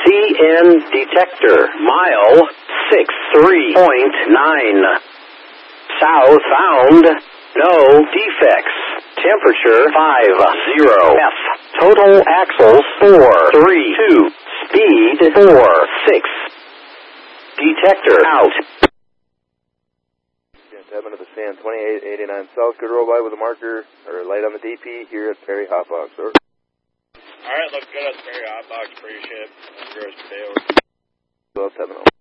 CN detector, mile 63.9. Southbound, no defects. Temperature 50 F. Total axles 432. Speed 46. Detector out. Tab into the stand 2889 South. Good roll by with a marker or light on the DP here at Perry Hotbox. Over. Alright, looks good at Perry Hotbox. Appreciate it. Gross potato. 1270.